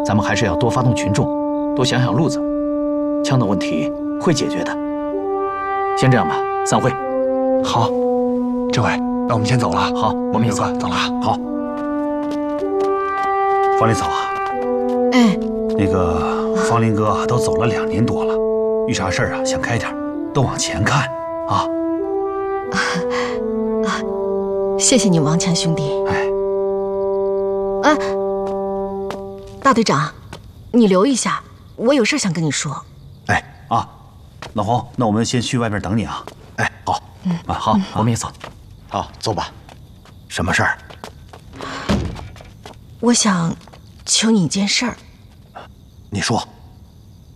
咱们还是要多发动群众，多想想路子。枪的问题会解决的。先这样吧，散会。 好，政委，那我们先走了。 好，我们也走了。 好。方林嫂啊， 哎， 那个方林哥都走了2年多了，遇啥事儿啊想开点，都往前看啊。 谢谢你，王强兄弟。哎，大队长，你留一下，我有事想跟你说。 哎啊，老洪，那我们先去外面等你啊。 哎，好， 好，我们也走。 好，走吧。什么事儿？ 我想求你一件事儿。 你说。